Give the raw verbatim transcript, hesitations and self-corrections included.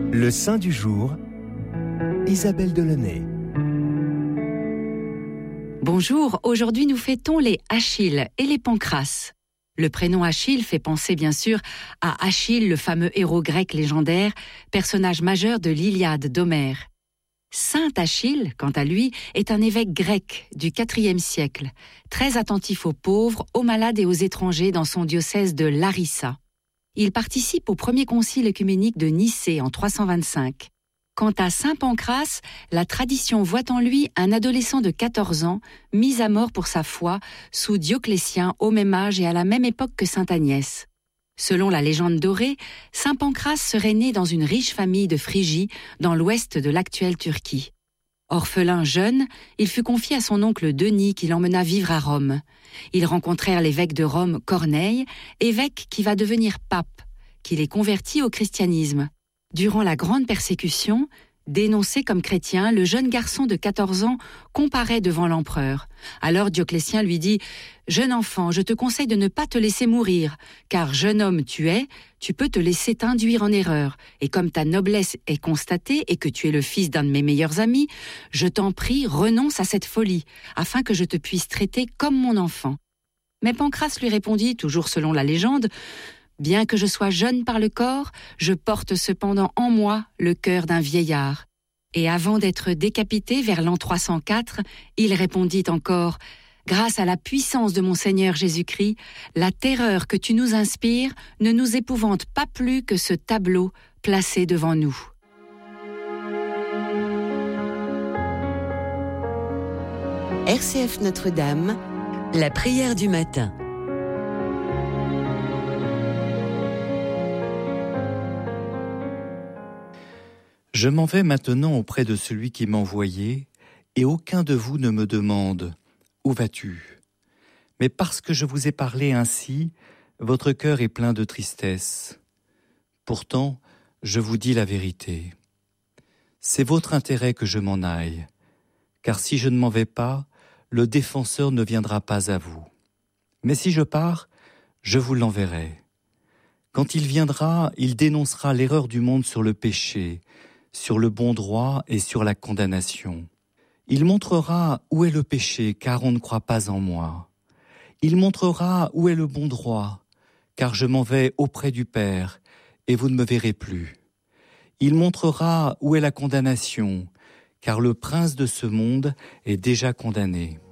Le saint du jour, Isabelle Delaunay. Bonjour, aujourd'hui nous fêtons les Achilles et les Pancraces. Le prénom Achille fait penser bien sûr à Achille, le fameux héros grec légendaire, personnage majeur de l'Iliade d'Homère. Saint Achille, quant à lui, est un évêque grec du quatrième siècle, très attentif aux pauvres, aux malades et aux étrangers dans son diocèse de Larissa. Il participe au premier concile œcuménique de Nicée en trois cent vingt-cinq. Quant à saint Pancrace, la tradition voit en lui un adolescent de quatorze ans, mis à mort pour sa foi, sous Dioclétien, au même âge et à la même époque que sainte Agnès. Selon la légende dorée, saint Pancrace serait né dans une riche famille de Phrygie, dans l'ouest de l'actuelle Turquie. Orphelin jeune, il fut confié à son oncle Denis qui l'emmena vivre à Rome. Ils rencontrèrent l'évêque de Rome, Corneille, évêque qui va devenir pape, qui les convertit au christianisme. Durant la grande persécution, dénoncé comme chrétien, le jeune garçon de quatorze ans comparaît devant l'empereur. Alors Dioclétien lui dit « Jeune enfant, je te conseille de ne pas te laisser mourir, car jeune homme tu es, tu peux te laisser t'induire en erreur. Et comme ta noblesse est constatée et que tu es le fils d'un de mes meilleurs amis, je t'en prie, renonce à cette folie, afin que je te puisse traiter comme mon enfant. » Mais Pancrace lui répondit, toujours selon la légende, « Bien que je sois jeune par le corps, je porte cependant en moi le cœur d'un vieillard. » Et avant d'être décapité vers l'an trois cent quatre, il répondit encore « Grâce à la puissance de mon Seigneur Jésus-Christ, la terreur que tu nous inspires ne nous épouvante pas plus que ce tableau placé devant nous. » R C F Notre-Dame, la prière du matin. Je m'en vais maintenant auprès de celui qui m'a envoyé, et aucun de vous ne me demande « Où vas-tu » Mais parce que je vous ai parlé ainsi, votre cœur est plein de tristesse. Pourtant, je vous dis la vérité. C'est votre intérêt que je m'en aille, car si je ne m'en vais pas, le défenseur ne viendra pas à vous. Mais si je pars, je vous l'enverrai. Quand il viendra, il dénoncera l'erreur du monde sur le péché, sur le bon droit et sur la condamnation. Il montrera où est le péché, car on ne croit pas en moi. Il montrera où est le bon droit, car je m'en vais auprès du Père, et vous ne me verrez plus. Il montrera où est la condamnation, car le prince de ce monde est déjà condamné.